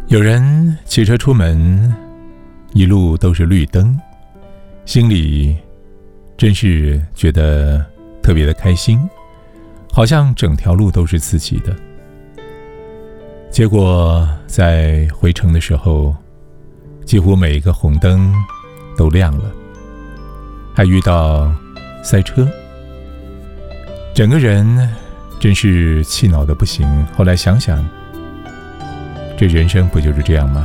有人骑车出门，一路都是绿灯，心里真是觉得特别的开心，好像整条路都是自己的。结果在回程的时候，几乎每一个红灯都亮了，还遇到塞车，整个人真是气恼得不行。后来想想，这人生不就是这样吗？